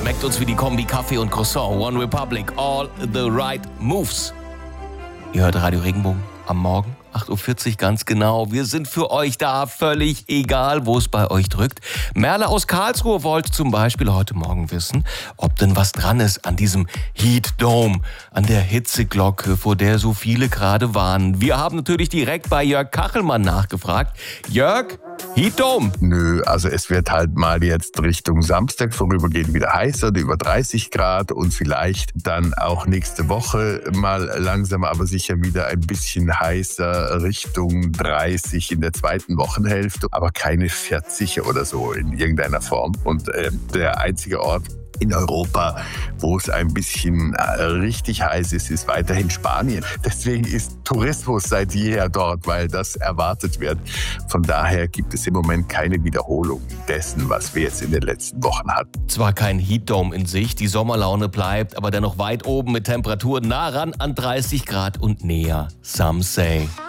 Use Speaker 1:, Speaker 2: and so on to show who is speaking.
Speaker 1: Schmeckt uns wie die Kombi Kaffee und Croissant. One Republic, all the right moves. Ihr hört Radio Regenbogen am Morgen, 8.40 Uhr ganz genau. Wir sind für euch da, völlig egal, wo es bei euch drückt. Merle aus Karlsruhe wollte zum Beispiel heute Morgen wissen, ob denn was dran ist an diesem Heat Dome, an der Hitzeglocke, vor der so viele gerade warnen. Wir haben natürlich direkt bei Jörg Kachelmann nachgefragt. Jörg, Heat Dome?
Speaker 2: Nö, also es wird halt mal jetzt Richtung Samstag vorübergehend wieder heißer, über 30 Grad und vielleicht dann auch nächste Woche mal langsam, aber sicher wieder ein bisschen heißer Richtung 30 in der zweiten Wochenhälfte, aber keine 40 oder so in irgendeiner Form. Und der einzige Ort in Europa, wo es ein bisschen richtig heiß ist, ist weiterhin Spanien. Deswegen ist Tourismus seit jeher dort, weil das erwartet wird. Von daher gibt es im Moment keine Wiederholung dessen, was wir jetzt in den letzten Wochen hatten.
Speaker 1: Zwar kein Heat Dome in sich, die Sommerlaune bleibt, aber dennoch weit oben mit Temperaturen nah ran an 30 Grad und näher. Some say.